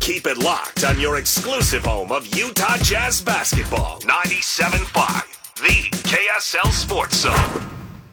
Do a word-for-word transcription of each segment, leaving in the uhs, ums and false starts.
Keep it locked on your exclusive home of Utah Jazz basketball. ninety-seven point five, the K S L Sports Zone.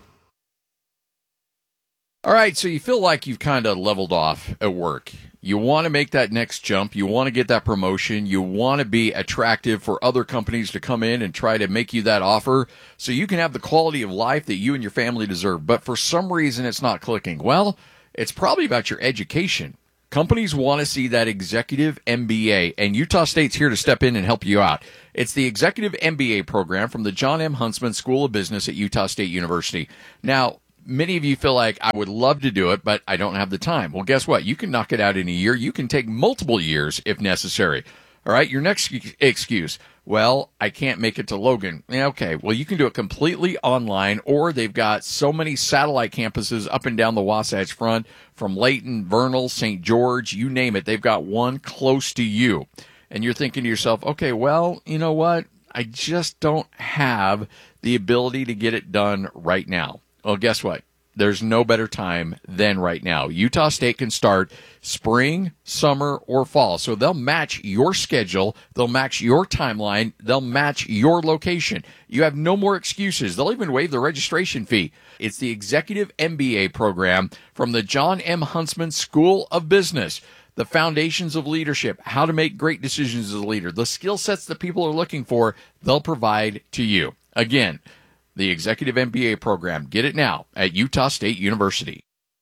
All right, so you feel like you've kind of leveled off at work. You want to make that next jump. You want to get that promotion. You want to be attractive for other companies to come in and try to make you that offer so you can have the quality of life that you and your family deserve. But for some reason, it's not clicking. Well, it's probably about your education. Companies want to see that executive M B A, and Utah State's here to step in and help you out. It's the executive M B A program from the John M. Huntsman School of Business at Utah State University. Now, many of you feel like, I would love to do it, but I don't have the time. Well, guess what? You can knock it out in a year. You can take multiple years if necessary. All right, your next excuse, well, I can't make it to Logan. Okay, well, you can do it completely online, or they've got so many satellite campuses up and down the Wasatch Front, from Layton, Vernal, Saint George, you name it. They've got one close to you. And you're thinking to yourself, okay, well, you know what? I just don't have the ability to get it done right now. Well, guess what? There's no better time than right now. Utah State can start spring, summer, or fall. So they'll match your schedule. They'll match your timeline. They'll match your location. You have no more excuses. They'll even waive the registration fee. It's the Executive M B A program from the John M. Huntsman School of Business. The foundations of leadership, how to make great decisions as a leader, the skill sets that people are looking for, they'll provide to you. Again, the Executive M B A program. Get it now at Utah State University.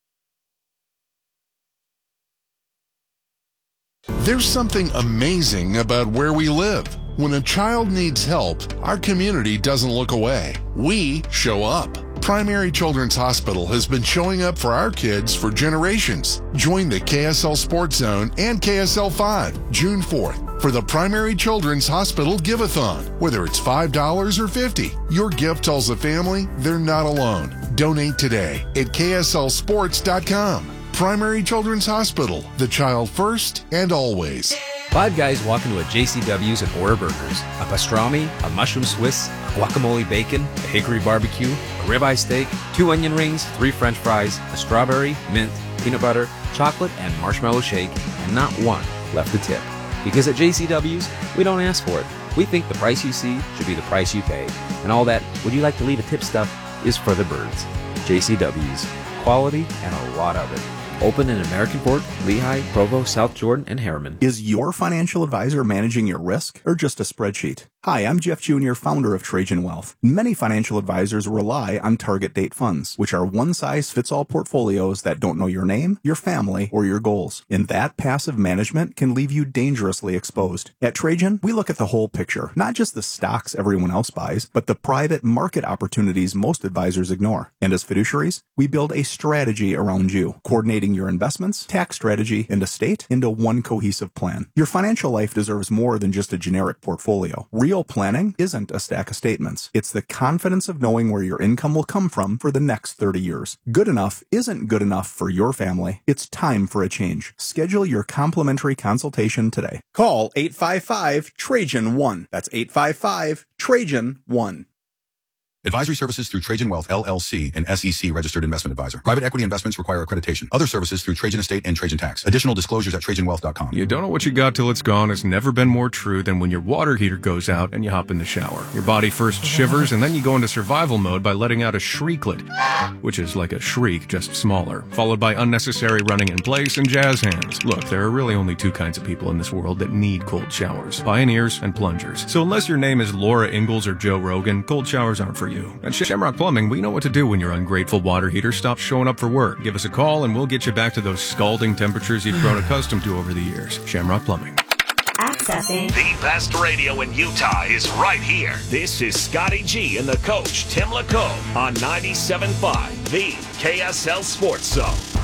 There's something amazing about where we live. When a child needs help, our community doesn't look away. We show up. Primary Children's Hospital has been showing up for our kids for generations. Join the K S L Sports Zone and K S L five June fourth for the Primary Children's Hospital Give-a-thon. Whether it's five dollars or fifty dollars, your gift tells the family they're not alone. Donate today at K S L sports dot com. Primary Children's Hospital, the child first and always. Five guys walk into a J C W's and order burgers. A pastrami, a mushroom Swiss, a guacamole bacon, a hickory barbecue, a ribeye steak, two onion rings, three french fries, a strawberry, mint, peanut butter, chocolate, and marshmallow shake, and not one left to tip. Because at J C W's, we don't ask for it. We think the price you see should be the price you pay. And all that, would you like to leave a tip stuff, is for the birds. J C W's. Quality and a lot of it. Open in American Fork, Lehigh, Provo, South Jordan, and Harriman. Is your financial advisor managing your risk or just a spreadsheet? Hi, I'm Jeff Junior, founder of Trajan Wealth. Many financial advisors rely on target date funds, which are one-size-fits-all portfolios that don't know your name, your family, or your goals. And that passive management can leave you dangerously exposed. At Trajan, we look at the whole picture, not just the stocks everyone else buys, but the private market opportunities most advisors ignore. And as fiduciaries, we build a strategy around you, coordinating your investments, tax strategy, and estate into one cohesive plan. Your financial life deserves more than just a generic portfolio. Real planning isn't a stack of statements. It's the confidence of knowing where your income will come from for the next thirty years. Good enough isn't good enough for your family. It's time for a change. Schedule your complimentary consultation today. Call eight five five Trajan one. That's eight five five Trajan one. Advisory services through Trajan Wealth, L L C, an S E C registered investment advisor. Private equity investments require accreditation. Other services through Trajan Estate and Trajan Tax. Additional disclosures at Trajan Wealth dot com. You don't know what you got till it's gone. It's never been more true than when your water heater goes out and you hop in the shower. Your body first shivers and then you go into survival mode by letting out a shrieklet, which is like a shriek, just smaller, followed by unnecessary running in place and jazz hands. Look, there are really only two kinds of people in this world that need cold showers: pioneers and plungers. So unless your name is Laura Ingalls or Joe Rogan, cold showers aren't for you. At Shamrock Plumbing, we know what to do when your ungrateful water heater stops showing up for work. Give us a call and we'll get you back to those scalding temperatures you've grown accustomed to over the years. Shamrock Plumbing. Accessing the best radio in Utah is right here. This is Scotty G and the coach, Tim LaCombe, on ninety-seven point five, the K S L Sports Zone.